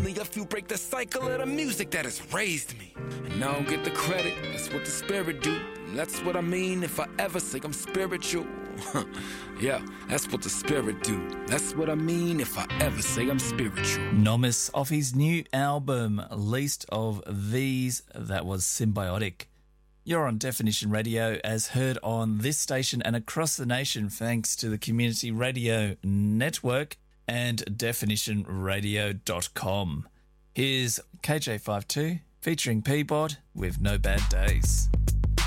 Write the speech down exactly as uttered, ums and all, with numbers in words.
only a few break the cycle of the music that has raised me. And I don't get the credit, that's what the spirit do. That's what I mean if I ever say I'm spiritual. Yeah, that's what the spirit do. That's what I mean if I ever say I'm spiritual. Nomis off his new album, Least of These, that was Symbiotic. You're on Definition Radio, as heard on this station and across the nation thanks to the Community Radio Network and definition radio dot com. Here's K J fifty-two featuring Peabod with No Bad Days.